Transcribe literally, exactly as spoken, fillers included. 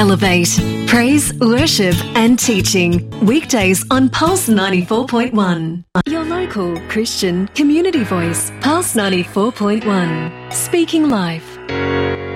Elevate. Praise, worship and teaching. Weekdays on Pulse ninety-four point one. Your local Christian community voice. Pulse ninety-four point one. Speaking life.